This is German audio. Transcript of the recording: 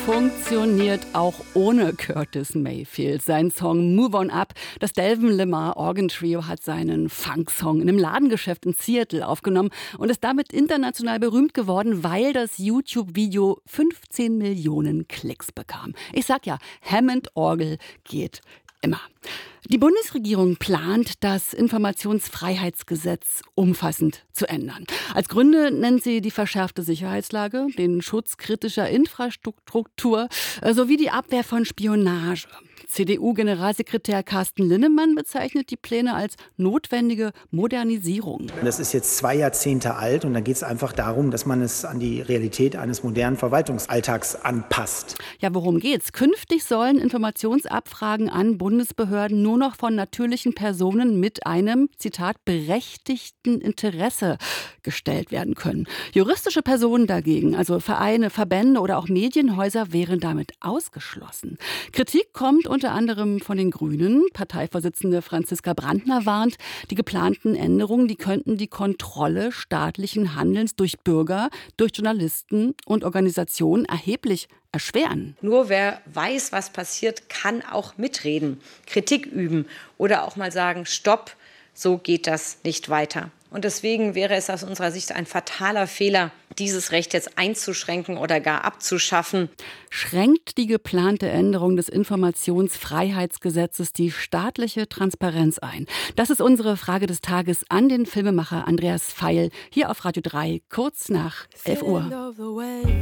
funktioniert auch ohne Curtis Mayfield. Sein Song Move On Up, das Delvin Lamar Organ Trio hat seinen Funk-Song in einem Ladengeschäft in Seattle aufgenommen und ist damit international berühmt geworden, weil das YouTube-Video 15 Millionen Klicks bekam. Ich sag ja, Hammond-Orgel geht immer. Die Bundesregierung plant, das Informationsfreiheitsgesetz umfassend zu ändern. Als Gründe nennt sie die verschärfte Sicherheitslage, den Schutz kritischer Infrastruktur sowie die Abwehr von Spionage. CDU-Generalsekretär Carsten Linnemann bezeichnet die Pläne als notwendige Modernisierung. Das ist jetzt 2 Jahrzehnte alt und da geht es einfach darum, dass man es an die Realität eines modernen Verwaltungsalltags anpasst. Ja, worum geht's? Künftig sollen Informationsabfragen an Bundesbehörden nur noch von natürlichen Personen mit einem, Zitat, berechtigten Interesse gestellt werden können. Juristische Personen dagegen, also Vereine, Verbände oder auch Medienhäuser, wären damit ausgeschlossen. Kritik kommt unter anderem von den Grünen. Parteivorsitzende Franziska Brandner warnt, die geplanten Änderungen, die könnten die Kontrolle staatlichen Handelns durch Bürger, durch Journalisten und Organisationen erheblich erschweren. Nur wer weiß, was passiert, kann auch mitreden, Kritik üben oder auch mal sagen, stopp, so geht das nicht weiter. Und deswegen wäre es aus unserer Sicht ein fataler Fehler, dieses Recht jetzt einzuschränken oder gar abzuschaffen. Schränkt die geplante Änderung des Informationsfreiheitsgesetzes die staatliche Transparenz ein? Das ist unsere Frage des Tages an den Filmemacher Andreas Feil hier auf Radio 3, kurz nach 11 Uhr.